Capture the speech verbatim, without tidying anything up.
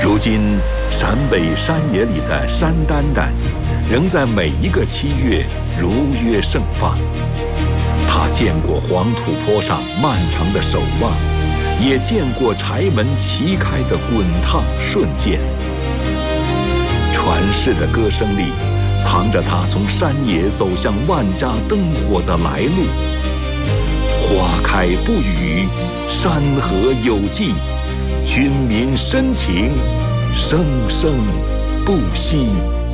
如今，陕北山野里的山丹丹，仍在每一个七月如约盛放。他见过黄土坡上漫长的守望，也见过柴门齐开的滚烫瞬间。传世的歌声里，藏着他从山野走向万家灯火的来路。花开不语，山河有迹，军民深情，生生不息。